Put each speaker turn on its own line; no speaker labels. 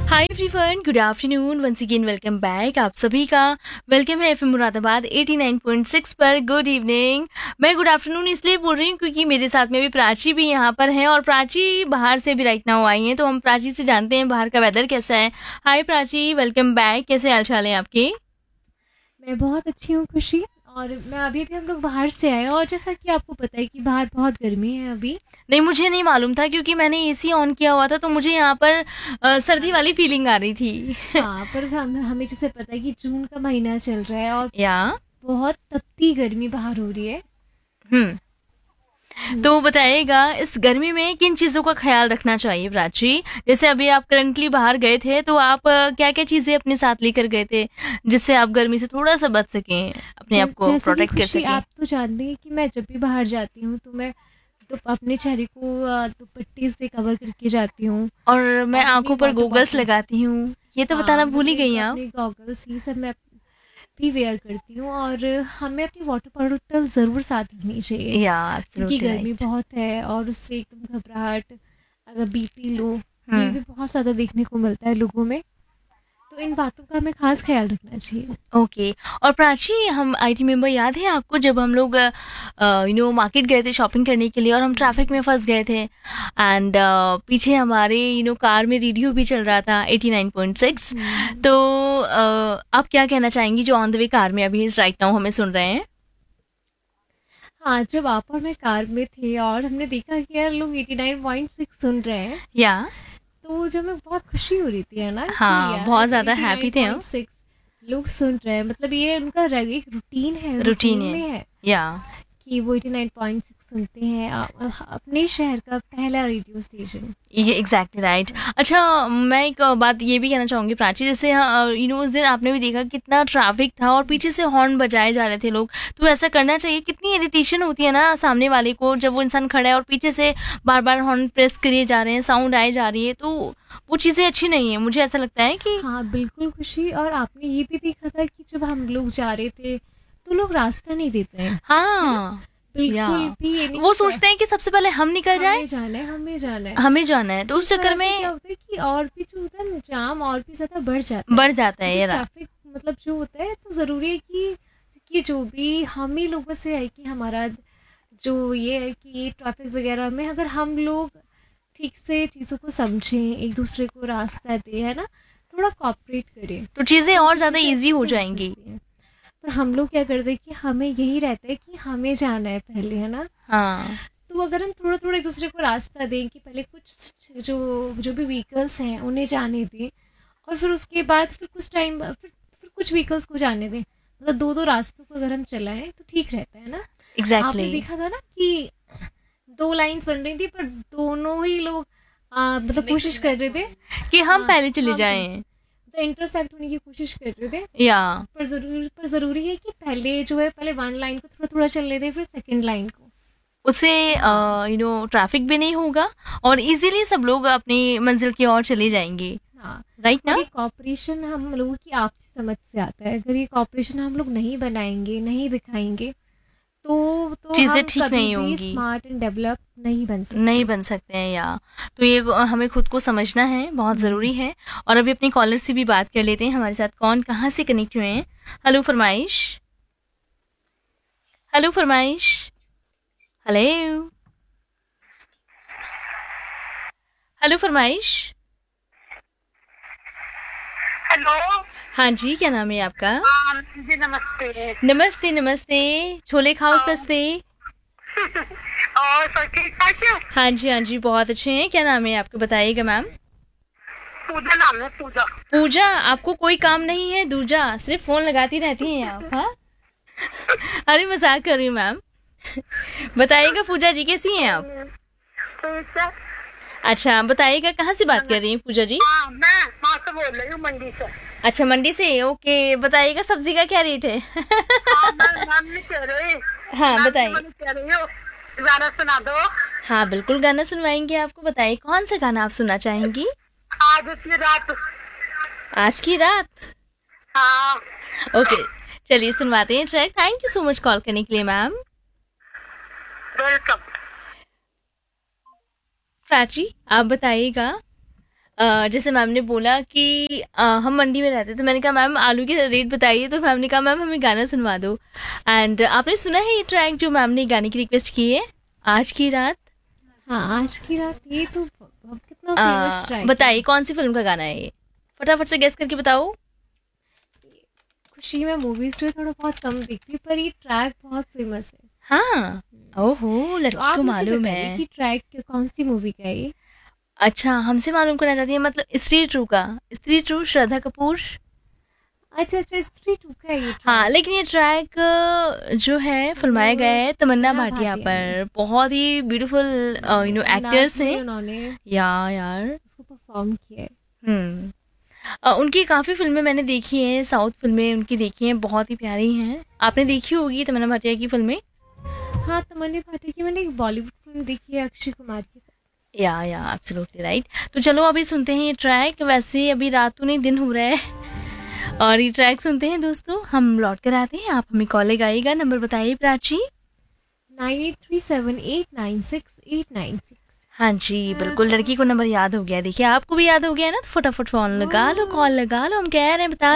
Hi everyone, good afternoon, once again welcome back. आप सभी का वेलकम है एफएम मुरादाबाद 89.6 पर। Good evening. मैं गुड आफ्टरनून इसलिए बोल रही हूँ क्योंकि मेरे साथ में भी प्राची भी यहाँ पर हैं और प्राची बाहर से भी राइट नाउ आई हैं, तो हम प्राची से जानते हैं बाहर का वेदर कैसा है। हाय प्राची, वेलकम बैक। कैसे हाल चाल है आपके?
मैं बहुत अच्छी हूँ खुशी। और मैं अभी हम लोग बाहर से आए और जैसा कि आपको पता है कि बाहर बहुत गर्मी है अभी।
नहीं, मुझे नहीं मालूम था क्योंकि मैंने एसी ऑन किया हुआ था, तो मुझे यहाँ पर सर्दी वाली फीलिंग आ रही थी।
हाँ, पर हमें जैसे पता है कि जून का महीना चल रहा है और
या
बहुत तपती गर्मी बाहर हो रही है।
हम्म
हम्म,
तो बताइएगा, इस गर्मी में किन चीज़ों का ख्याल रखना चाहिए प्राची? जैसे अभी आप करंटली बाहर गए थे, तो आप क्या-क्या चीज़ें अपने साथ लेकर गए थे, जिससे आप गर्मी से थोड़ा-सा बच सकें, अपने आप को
जैसे कि
प्रोटेक्ट कर
खुशी,
सकें?
आप तो जानते हैं कि मैं जब भी बाहर जाती हूँ तो मैं तो अपने चेहरे को दुपट्टे से कवर करके जाती हूँ।
और मैं
और अपनी
आँखों पर
वाटर
गॉगल्स
बॉटल,
लगाती हूँ। ये तो
हाँ,
बताना भूल ही
अपने
गई आप।
अपने गॉगल्स ही सब मैं भी वेयर करती हूँ। और हमें अपनी वाटर बॉटल ज़रूर साथ रखनी चाहिए
या
क्योंकि
एब्सोल्युटली
गर्मी
राइट।
बहुत है और उससे एकदम घबराहट, अगर बीपी लो, ये
हुँ।
भी बहुत ज़्यादा देखने को मिलता है लोगों में। तो इन बातों का हमें खास ख्याल रखना चाहिए।
ओके। और प्राची, हम आई रिमेम्बर, याद है आपको जब हम लोग मार्केट गए थे शॉपिंग करने के लिए और हम ट्रैफिक में फंस गए थे, एंड पीछे हमारे कार में रेडियो भी चल रहा था 89.6।
हम्म।
तो आप क्या कहना चाहेंगी जो ऑन द वे कार में अभी इस राइट नाउ हमें सुन रहे हैं?
हाँ, जब आप और मैं कार में थे और हमने देखा कि यार लोग 89.6 सुन रहे हैं,
या
तो जब हमें बहुत खुशी हो रही थी, है ना, कि
हाँ,
यार
बहुत ज़्यादा हैप्पी थे हम।
89.6 लोग सुन रहे हैं, मतलब ये उनका एक रूटीन है,
रूटीन
रूटीन
है।
में है
या
कि वो 89.6 सुनते हैं। अपने शहर का पहला रेडियो स्टेशन।
ये एग्जैक्टली राइट। अच्छा, मैं एक बात ये भी कहना चाहूंगी प्राची, जैसे उस दिन आपने भी देखा कितना ट्रैफिक था और पीछे से हॉर्न बजाए जा रहे थे लोग। तो ऐसा करना चाहिए? कितनी इरिटेशन होती है ना सामने वाले को जब वो इंसान खड़ा है और पीछे से बार बार हॉर्न प्रेस करिए जा रहे हैं, साउंड आए जा रही है, तो वो चीज़ें अच्छी नहीं है। मुझे ऐसा लगता है कि
हाँ, बिल्कुल खुशी। और आपने ये भी देखा था कि जब हम लोग जा रहे थे तो लोग रास्ता नहीं देते हैं, है ना?
हाँ, या
बिल्कुल भी ये नहीं
वो
कि
सोचते हैं कि सबसे पहले हम निकल जाए,
हमें जाना है, हमें जाना है।
हमें जाना है, तो उस
जिस
चक्कर
वजह से क्या
में
होता है कि और भी जो होता है ना, जाम और भी ज़्यादा बढ़ जाता है।
बढ़ जाता है
जब
ये
ट्रैफिक मतलब जो होता है, तो ज़रूरी है कि जो भी हम ही लोगों से है कि हमारा जो ये है कि ट्रैफिक वगैरह में अगर हम लोग ठीक से चीज़ों को समझें, एक दूसरे को रास्ता दें, है ना, थोड़ा कोऑपरेट करें,
तो चीज़ें और
तो
ज़्यादा
चीज़ें
इजी
अच्छे
हो
से हो
जाएंगी।
सकती हैं। पर हम लोग क्या करते हैं कि हमें यही रहता है कि हमें जाना है पहले, है ना?
हाँ,
तो अगर हम थोड़ा-थोड़ा एक-दूसरे को रास्ता दें कि पहले कुछ जो जो भी व्हीकल्स हैं, उन्हें जाने दें और फिर उसके बाद फिर कुछ टाइम फिर कुछ व्हीकल्स को जाने दें। मतलब 2-2 रास्तों को अगर हम चलाएँ तो ठीक रहता है ना? आपने
एग्जैक्टली।
देखा था ना कि 2 लाइन्स बन रही थी पर दोनों ही लोग मतलब कोशिश कर रहे थे।
कि हम
हाँ,
पहले चले
हम पे
जाएं।
तो इंटरसेक्ट होने की कोशिश कर रहे थे।
या
पर ज़रूरी है कि पहले जो है पहले 1 लाइन को थोड़ा-थोड़ा चलने दें, फिर सेकंड लाइन को।
उससे
हाँ,
ट्रैफिक भी नहीं होगा और इजीली सब लोग अपनी मंजिल की ओर चले जाएंगे।
हाँ।
राइट
और
ना?
ये कॉपरेशन हम लोगों की आपसी समझ से आता है। अगर ये कॉपरेशन हम लोग नहीं बनाएँगे, नहीं दिखाएँगे, तो
चीज़ें
हम
ठीक
कभी
नहीं
भी
होंगी,
स्मार्ट एंड डेवलप नहीं बन
नहीं
सकते।
बन सकते हैं। या तो ये हमें खुद को समझना है, बहुत
हुँ।
ज़रूरी है। और अभी अपनी कॉलर से भी बात कर लेते हैं, हमारे साथ कौन कहाँ से कनेक्ट हुए हैं। हेलो फरमाइश। हेलो फरमाइश। हेलो। हेलो फरमाइश।
हेलो।
हाँ जी, क्या नाम है आपका?
जी नमस्ते।
नमस्ते नमस्ते। छोले खाओ
हाँ।
सस्ते।
और सब ठीक ठाक है।
हाँ जी, बहुत अच्छे हैं। क्या नाम है आपका, बताइएगा मैम?
पूजा नाम है, पूजा।
पूजा, आपको कोई काम नहीं है दूजा, सिर्फ फोन लगाती रहती हैं आप? हाँ, अरे मजाक कर रही हूँ मैम। बताइएगा पूजा जी, कैसी हैं आप?
ठीक है।
अच्छा, बताइएगा कहाँ से बात कर रही हैं पूजा जी?
हाँ, मैं वहाँ से बोल रही हूँ, मंडी से।
अच्छा, मंडी से। ओके, बताइएगा सब्जी का क्या रेट है?
हाँ, मैं नाम नहीं कह रही।
हाँ
नाम
बताइए।
नहीं कह रही हूँ। गाना सुना दो।
हाँ बिल्कुल, गाना सुनवाएंगे आपको। बताइए कौन सा गाना आप सुनना चाहेंगी?
आज की रात।
आज की रात।
हाँ।
ओके, चलिए सुनवाते हैं track. Thank you so much call करने के लिए मैम।
वेलकम।
प्राची, आप बताइएगा जैसे मैम ने बोला कि हम मंडी में रहते, तो मैंने कहा मैम आलू के रेट बताइए, तो मैम ने कहा मैम हमें गाना सुनवा दो। एंड आपने सुना है ये ट्रैक जो मैम ने गाने की रिक्वेस्ट की है, आज की रात?
हाँ, आज की रात, ये तो कितना फेमस ट्रैक है।
बताइए कौन सी फिल्म का गाना है ये, फटाफट से गेस करके बताओ।
खुशी, मैं मूवीज जो थोड़ा बहुत कम देखती हूँ, पर ये ट्रैक बहुत फेमस है।
हाँ, ओहो,
तो
लड़की
आप
को
मुझे
मालूम
बताइए
है।
कि ट्रैक कौन सी मूवी का है ये।
अच्छा, हमसे मालूम करना चाहती है, मतलब स्त्री टू का, स्त्री टू श्रद्धा कपूर।
अच्छा अच्छा, स्त्री 2 का है ये
हाँ,
ट्रैक।
लेकिन ये ट्रैक जो है फिल्माया गया है तमन्ना
तमन्ना
भाटिया
भाटिया ने।
पर। बहुत ही ब्यूटीफुल एक्टर्स
नाच में
हैं
उन्होंने
यार।
उसको परफॉर्म किया है।
हम्म। उनकी काफ़ी फिल्में मैंने देखी हैं, साउथ फिल्में उनकी देखी हैं, बहुत ही प्यारी हैं। आपने देखी होगी तमन्ना भाटिया की फिल्में।
हाँ, तमन्ना भाटिया की मैंने एक बॉलीवुड फिल्म देखी है अक्षय कुमार के साथ।
या एब्सोल्युटली राइट। तो चलो अभी सुनते हैं ये ट्रैक। वैसे अभी रात तो नहीं, दिन हो रहा है, और ये ट्रैक सुनते हैं दोस्तों। हम लौट कर आते हैं, आप हमें कॉल लगाइएगा। नंबर बताइए प्राची।
9837896896।
हाँ जी, बिल्कुल, लड़की को नंबर याद हो गया। देखिए आपको भी याद हो गया ना, तो फटाफट फोन लगा लो, कॉल लगा लो। हम कह रहे हैं, बता